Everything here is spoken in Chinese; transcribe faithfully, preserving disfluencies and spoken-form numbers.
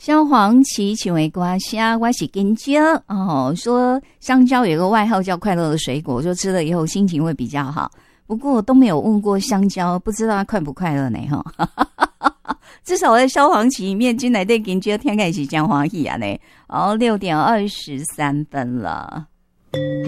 萧煌奇请为瓜虾，我是金蕉哦。说香蕉有个外号叫快乐的水果，说吃了以后心情会比较好。不过我都没有问过香蕉，不知道它快不快乐呢？哈，至少在萧煌奇里面，进来对金蕉天开始讲欢喜啊呢。哦，六点二十三分了。